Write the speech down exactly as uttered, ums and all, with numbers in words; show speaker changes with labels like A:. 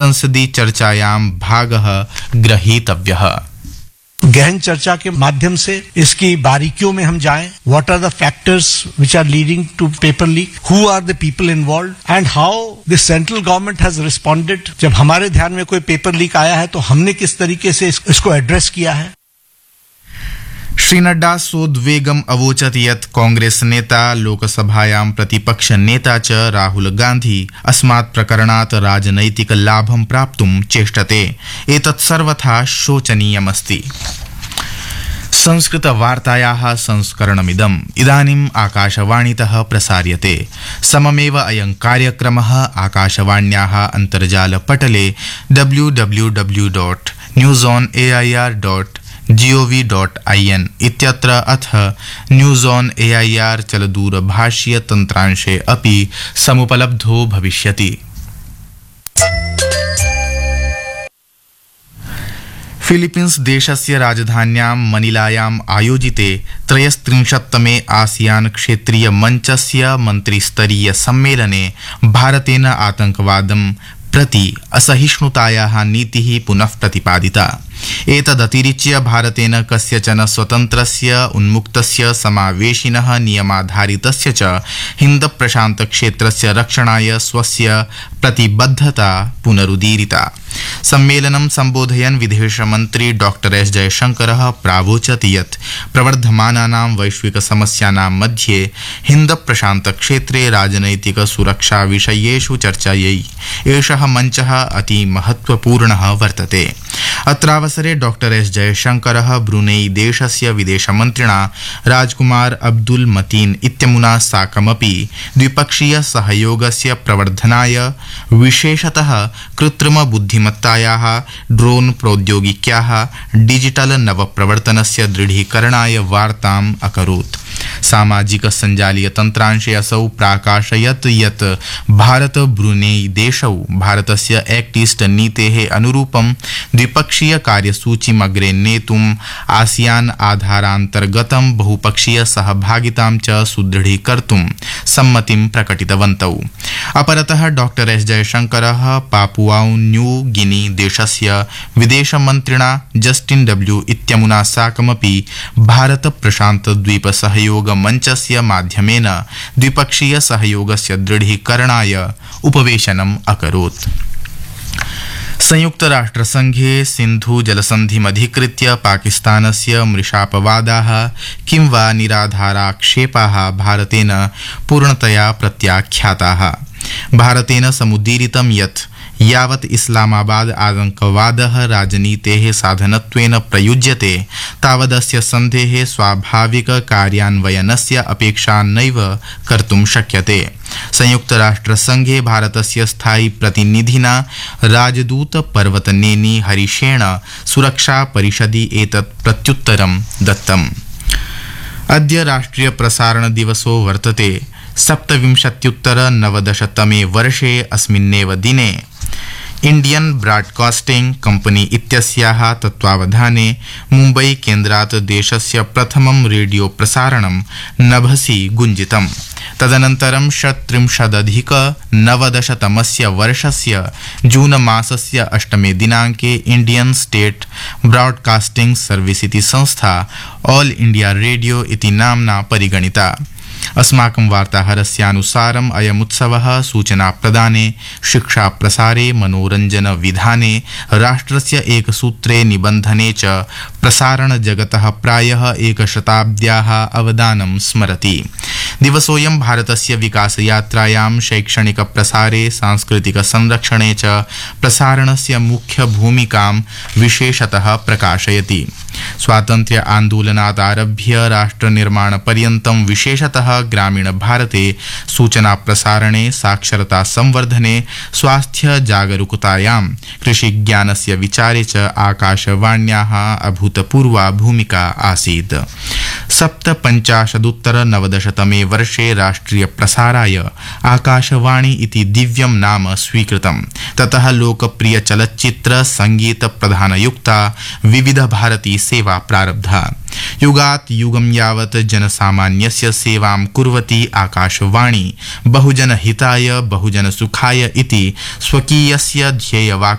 A: संसदीय चर्चायां भागः ग्रहीतव्यः।
B: गहन चर्चा के माध्यम से इसकी बारीकियों में हम जाएं, what are the factors which are leading to paper leak, who are the people involve and how the central government has responded. जब हमारे ध्यान में कोई पेपर लीक आया है तो हमने किस तरीके से इस, इसको एड्रेस किया है।
A: श्री नड्डा सोद्वेगम् अवोचत् यत् कांग्रेस नेता लोकसभायां प्रतिपक्ष नेता च राहुल गांधी अस्मात् प्रकरणात् राजनैतिक लाभं प्राप्तुं चेष्टते। एतत् सर्वथा शोचनीयमस्ति। संस्कृत वार्तायाः संस्करणमिदम् इदानीम् आकाशवाणीतः प्रसार्यते। सममेव अयं कार्यक्रमः आकाशवाण्याः अन्तर्जालपटले W W W dot news on A I R dot gov dot IN इत्यत्र अथ news on A I R चलदूरभाषीय तन्त्रांशे अपि समुपलब्धो भविष्यति। फिलीपीन्स देशस्य राजधान्यां मनिलायाम् आयोजिते त्रयस्त्रिंशत्तमे आसियान क्षेत्रीय मञ्चस्य मन्त्रिस्तरीय सम्मेलने भारतेन आतंकवादं प्रति असहिष्णुतायाः नीतिः पुनः प्रतिपादिता। एतदतिरिच्य भारतेन कस्यचन स्वतन्त्रस्य उन्मुक्तस्य समावेशिनः नियमाधारितस्य च हिन्द प्रशान्त क्षेत्रस्य रक्षणाय स्वस्य प्रतिबद्धता पुनरुदीरिता। सम्मेलनं सम्बोधयन् विदेशमन्त्री डॉक्टर एस जयशंकरः प्रावोचत् यत् प्रवर्धमानानां वैश्विक समस्यानां मध्ये हिन्द प्रशान्त क्षेत्रे राजनैतिक सुरक्षा विषयेषु चर्चायै एषः मञ्चः अति महत्वपूर्णः वर्तते। अत्रावसरे डॉक्टर एस जयशंकरः ब्रुनेई देशस्य विदेशमन्त्रिणा राजकुमार अब्दुल मतीन इत्यमुना साकमपि द्विपक्षीय सहयोगस्य प्रवर्धनाय विशेषतः कृत्रिम बुद्धिमत्तायाः, ड्रोन प्रौद्योगिक्याः, डिजिटल नवप्रवर्तनस्य दृढीकरणाय वार्ताम् अकरोत्। सामाजिक संजालीय तन्त्रांशे असौ प्राकाशयत् यत् भारत ब्रुनेई देशौ भारतस्य एक्ट ईस्ट नीतेः अनुरूपं द्विपक्षीय कार्यसूचीम् अग्रे नेतुम् आसियान आधारान्तर्गतं बहुपक्षीय सहभागितां च सुदृढीकर्तुं सम्मतिं प्रकटितवन्तौ। अपरतः डॉक्टर एस जयशंकरः पापुआउ न्यू गिनी देशस्य विदेशमन्त्रिणा जस्टिन डब्ल्यू इत्यमुना साकमपि भारत प्रशान्त द्वीप सहयोग मञ्चस्य माध्यमेन द्विपक्षीय सहयोगस्य दृढीकरणाय उपवेशनम् अकरोत्। संयुक्त राष्ट्रसंघे सिन्धु जलसन्धिमधिकृत्य पाकिस्तानस्य मृषापवादाः किं वा निराधाराक्षेपाः भारतेन पूर्णतया प्रत्याख्याताः। भारतेन समुदीरितं यत् यावत् इस्लामाबाद आतंकवादः राजनीतेः साधनत्वेन प्रयुज्यते तावदस्य सन्धेः स्वाभाविक कार्यान्वयनस्य अपेक्षा नैव कर्तुं शक्यते। संयुक्त राष्ट्रसंघे भारतस्य स्थायी प्रतिनिधिना राजदूत पर्वतनेनी हरीशेण सुरक्षा परिषदि एतत् प्रत्युत्तरं दत्तम्। अद्य राष्ट्रिय प्रसारण दिवसो वर्तते। सप्तविंशत्युत्तर नवदशतमे वर्षे अस्मिन्नेव दिने इंडियन ब्रॉडकास्टिंग कंपनी इत्यस्याः तत्त्वावधाने मुम्बई केन्द्रात् देशस्य प्रथमं रेडियो प्रसारणं नभसि गुञ्जितम्। तदनन्तरं षट्त्रिंशदधिक नवदशतमस्य वर्षस्य जून मासस्य अष्टमे दिनाङ्के इंडियन स्टेट ब्रॉडकास्टिंग सर्विस इति संस्था ऑल इंडिया रेडियो इति नाम्ना परिगणिता। अस्माकं वार्ताहरस्यानुसारम् अयमुत्सवः सूचना प्रदाने, शिक्षा प्रसारे, मनोरञ्जन विधाने, राष्ट्रस्य एकसूत्रे निबन्धने च प्रसारण जगतः प्रायः एकशताब्द्याः अवदानं स्मरति। दिवसोऽयं भारतस्य विकासयात्रायां शैक्षणिक प्रसारे, सांस्कृतिक संरक्षणे च प्रसारणस्य मुख्य भूमिकां विशेषतः प्रकाशयति। स्वातन्त्र्य आन्दोलनात् आरभ्य राष्ट्रनिर्माणपर्यन्तं विशेषतः ग्रामीण भारते सूचना प्रसारणे, साक्षरता संवर्धने, स्वास्थ्य जागरूकतायां, कृषिज्ञानस्य विचारे च आकाशवाण्याः अभूतपूर्वा भूमिका आसीत्। सप्तपञ्चाशदुत्तर नवदशतमे वर्षे राष्ट्रिय प्रसाराय आकाशवाणी इति दिव्यं नाम स्वीकृतं। ततः लोकप्रिय चलच्चित्र संगीत प्रधानयुक्ता विविध भारती सेवा प्रारब्धा। युगात् युगं यावत् जनसामान्यस्य सेवां कुर्वती आकाशवाणी बहुजन हिताय बहुजन सुखाय इति स्वकीयस्य ध्येयवाक्यं